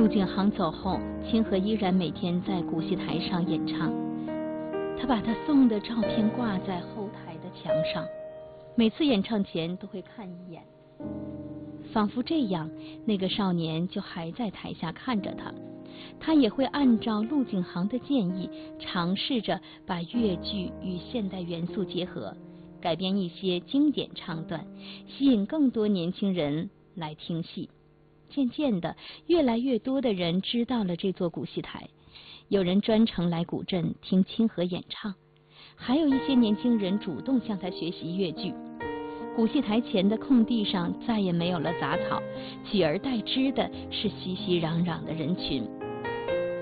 陆景行走后，清河依然每天在古戏台上演唱。他把他送的照片挂在后台的墙上，每次演唱前都会看一眼，仿佛这样，那个少年就还在台下看着他。他也会按照陆景行的建议，尝试着把越剧与现代元素结合，改编一些经典唱段，吸引更多年轻人来听戏。渐渐的，越来越多的人知道了这座古戏台，有人专程来古镇听清河演唱，还有一些年轻人主动向他学习越剧。古戏台前的空地上再也没有了杂草，取而代之的是熙熙攘攘的人群。